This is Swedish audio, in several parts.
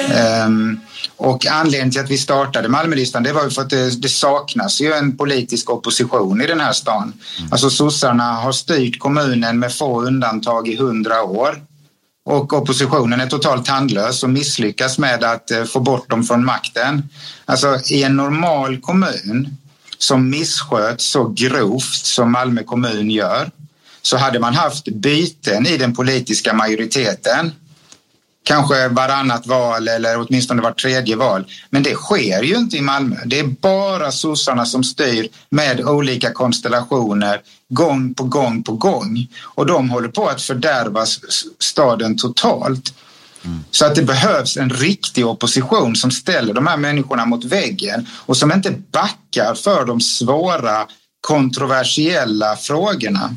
Och anledningen till att vi startade Malmölistan, det var ju för att det saknas ju en politisk opposition i den här stan. Alltså sossarna har styrt kommunen med få undantag i 100 år. Och oppositionen är totalt tandlös och misslyckas med att få bort dem från makten. Alltså i en normal kommun som missköts så grovt som Malmö kommun gör, så hade man haft byten i den politiska majoriteten. Kanske varannat val eller åtminstone var tredje val. Men det sker ju inte i Malmö. Det är bara sossarna som styr med olika konstellationer gång på gång på gång. Och de håller på att fördärva staden totalt. Så att det behövs en riktig opposition som ställer de här människorna mot väggen och som inte backar för de svåra, kontroversiella frågorna.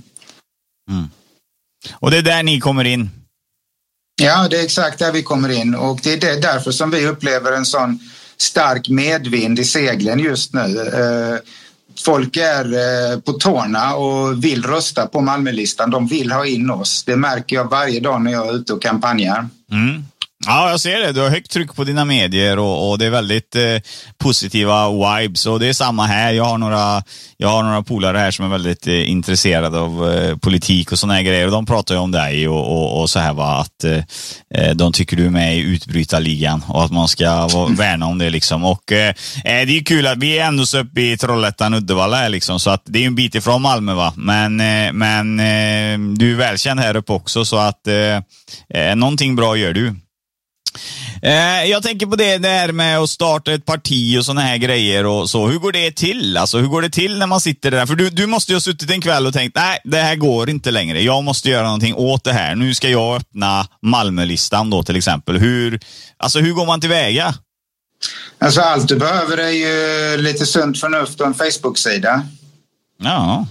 Och det är där ni kommer in? Ja, det är exakt där vi kommer in, och det är därför som vi upplever en sån stark medvind i seglen just nu. Folk är på tårna och vill rösta på Malmölistan. De vill ha in oss. Det märker jag varje dag när jag är ute och kampanjar. Ja, jag ser det. Du har högt tryck på dina medier och det är väldigt positiva vibes, och det är samma här. Jag har några polare här som är väldigt intresserade av politik och såna här grejer, och de pratar ju om dig och så här, va, att de tycker du är med i utbrytarligan och att man ska värna om det liksom. Och det är kul att vi är ändå så uppe i Trollhättan, Uddevalla här liksom, så att det är en bit ifrån Malmö, va. Men du är välkänd här uppe också, så att någonting bra gör du. Jag tänker på det där med att starta ett parti och såna här grejer och så. Hur går det till? Alltså, hur går det till när man sitter där? För du måste ju ha suttit en kväll och tänkt, nej, det här går inte längre. Jag måste göra någonting åt det här. Nu ska jag öppna Malmölistan då till exempel. Hur går man tillväga? Alltså allt du behöver är ju lite sunt förnuft och en Facebook-sida. Ja.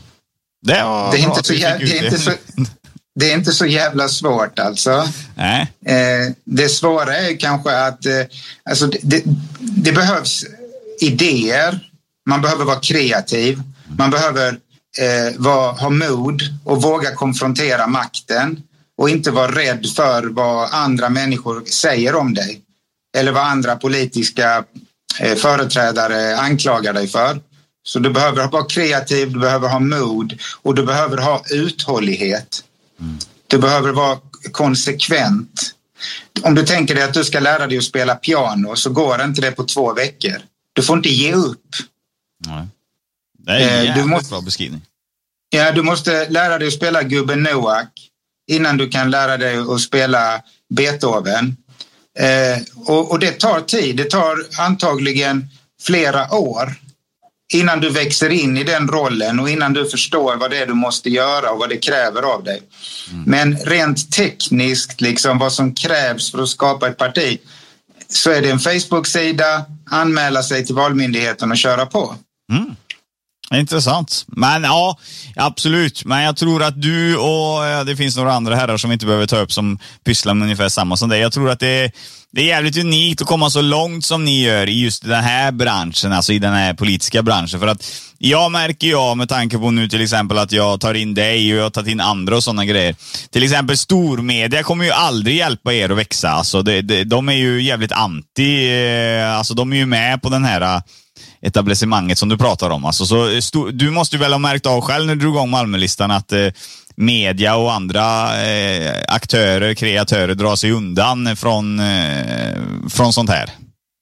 Det är inte så jävla svårt alltså. Nej. Det svåra är kanske att alltså det behövs idéer. Man behöver vara kreativ. Man behöver ha mod och våga konfrontera makten. Och inte vara rädd för vad andra människor säger om dig. Eller vad andra politiska företrädare anklagar dig för. Så du behöver vara kreativ, du behöver ha mod och du behöver ha uthållighet. Du behöver vara konsekvent. Om du tänker dig att du ska lära dig att spela piano, så går inte det på 2 veckor. Du får inte ge upp. Nej. Det är en bra beskrivning. Ja, du måste lära dig att spela gubben Noak innan du kan lära dig att spela Beethoven. Och det tar tid. Det tar antagligen flera år innan du växer in i den rollen och innan du förstår vad det är du måste göra och vad det kräver av dig. Men rent tekniskt, liksom vad som krävs för att skapa ett parti, så är det en Facebook-sida, anmäla sig till Valmyndigheten och köra på. Intressant. Men ja, absolut. Men jag tror att du och det finns några andra herrar som vi inte behöver ta upp som pysslar med ungefär samma som dig. Jag tror att det är jävligt unikt att komma så långt som ni gör i just den här branschen, alltså i den här politiska branschen. För att jag märker med tanke på nu till exempel att jag tar in dig och jag har tagit in andra och sådana grejer. Till exempel stormedia kommer ju aldrig hjälpa er att växa. Alltså de är ju jävligt anti, alltså de är ju med på den här etablissemanget som du pratar om. Alltså, du måste ju väl ha märkt av själv när du drog igång Malmölistan att media och andra aktörer, kreatörer drar sig undan från sånt här.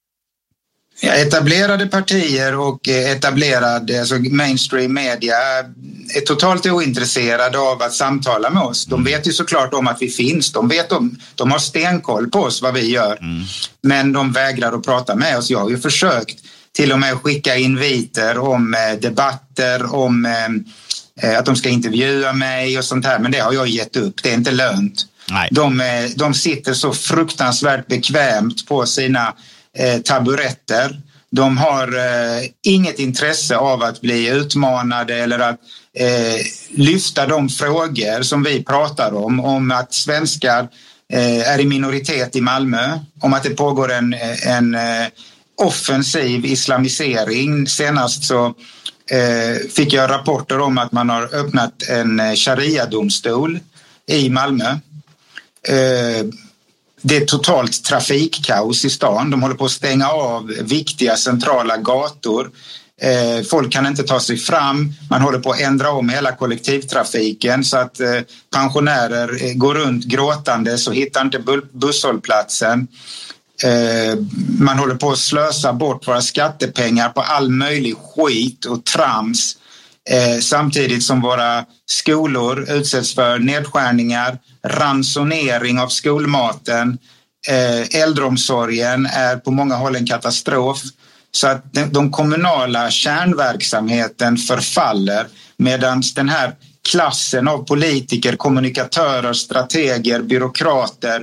Ja, etablerade partier och etablerade alltså mainstream media är totalt ointresserade av att samtala med oss. De vet ju såklart om att vi finns. De har stenkoll på oss, vad vi gör. Men de vägrar att prata med oss. Jag har ju försökt till och med skicka inviter om debatter, om att de ska intervjua mig och sånt här. Men det har jag gett upp. Det är inte lönt. Nej. De sitter så fruktansvärt bekvämt på sina taburetter. De har inget intresse av att bli utmanade eller att lyfta de frågor som vi pratar om att svenskar är i minoritet i Malmö, om att det pågår en offensiv islamisering. Senast så fick jag rapporter om att man har öppnat en sharia-domstol i Malmö. det är totalt trafikkaos i stan. De håller på att stänga av viktiga centrala gator. Folk kan inte ta sig fram. Man håller på att ändra om hela kollektivtrafiken så att pensionärer går runt gråtande så hittar inte busshållplatsen. Man håller på att slösa bort våra skattepengar på all möjlig skit och trams. Samtidigt som våra skolor utsätts för nedskärningar, ransonering av skolmaten, äldreomsorgen är på många håll en katastrof. Så att de kommunala kärnverksamheten förfaller medan den här klassen av politiker, kommunikatörer, strateger, byråkrater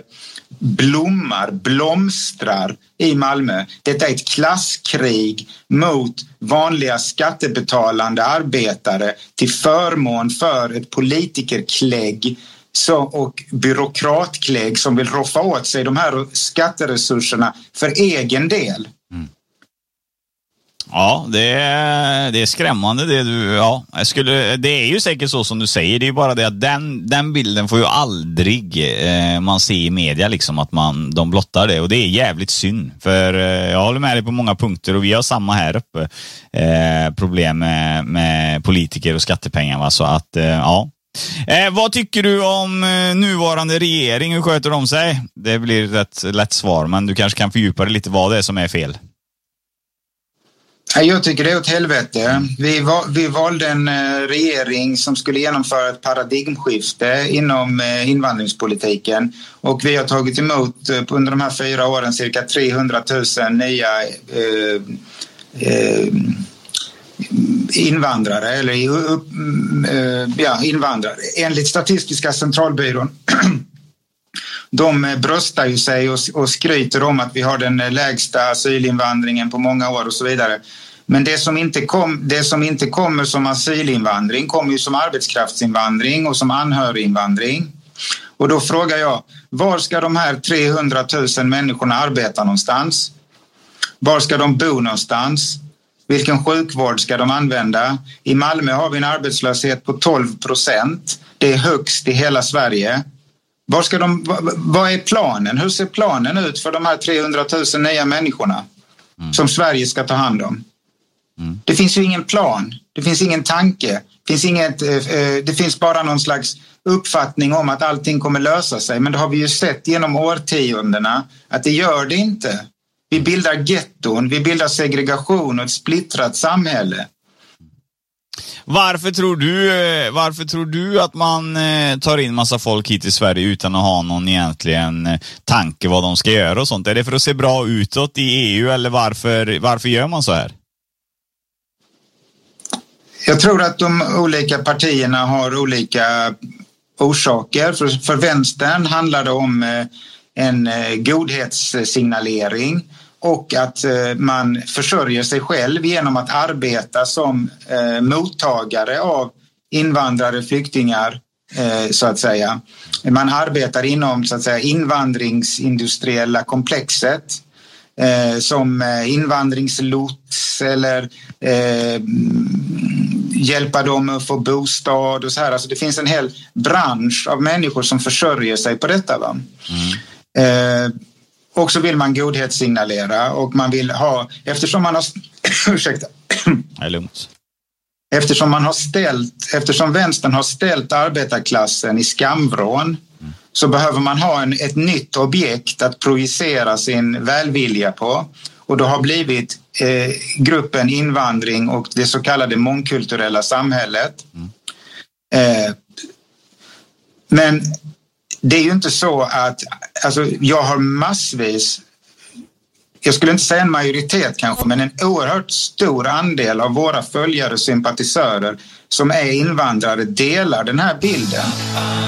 blomstrar i Malmö. Detta är ett klasskrig mot vanliga skattebetalande arbetare till förmån för ett politikerklägg och byråkratklägg som vill roffa åt sig de här skatteresurserna för egen del. Ja, det är skrämmande det du, det är ju säkert så som du säger, det är ju bara det att den bilden får ju aldrig man se i media liksom, att de blottar det, och det är jävligt synd, för jag håller med dig på många punkter och vi har samma här uppe problem med politiker och skattepengar, va? Så att ja. Vad tycker du om nuvarande regering, hur sköter de sig? Det blir ett lätt svar, men du kanske kan fördjupa dig lite vad det är som är fel. Jag tycker det är åt helvete. Vi valde en regering som skulle genomföra ett paradigmskifte inom invandringspolitiken, och vi har tagit emot under de här 4 åren cirka 300 000 nya invandrare, eller invandrare. Enligt Statistiska centralbyrån de bröstar ju sig och skryter om att vi har den lägsta asylinvandringen på många år och så vidare. Men det som inte kommer som asylinvandring kommer ju som arbetskraftsinvandring och som anhöriginvandring. Och då frågar jag, var ska de här 300 000 människorna arbeta någonstans? Var ska de bo någonstans? Vilken sjukvård ska de använda? I Malmö har vi en arbetslöshet på 12%. Det är högst i hela Sverige. Vad är planen? Hur ser planen ut för de här 300 000 nya människorna som Sverige ska ta hand om? Det finns ju ingen plan. Det finns ingen tanke. Det finns bara någon slags uppfattning om att allting kommer lösa sig. Men det har vi ju sett genom årtiondena att det gör det inte. Vi bildar getton, vi bildar segregation och ett splittrat samhälle. Varför tror du att man tar in massa folk hit till Sverige utan att ha någon egentligen tanke vad de ska göra och sånt? Är det för att se bra utåt i EU, eller varför gör man så här? Jag tror att de olika partierna har olika orsaker. För vänstern handlar det om en godhetssignalering och att man försörjer sig själv genom att arbeta som mottagare av invandrare, flyktingar, så att säga. Man arbetar inom, så att säga, invandringsindustriella komplexet som invandringslots eller hjälpa dem att få bostad och så här. Alltså det finns en hel bransch av människor som försörjer sig på detta, va? Och så vill man godhetssignalera, och man vill ha, eftersom man har ursäkta. Det är lugnt. Eftersom vänstern har ställt arbetarklassen i skamvrån, så behöver man ha ett nytt objekt att projicera sin välvilja på, och då har blivit gruppen invandring och det så kallade mångkulturella samhället. Men det är ju inte så att, alltså, jag har massvis, jag skulle inte säga en majoritet kanske, men en oerhört stor andel av våra följare och sympatisörer som är invandrare delar den här bilden.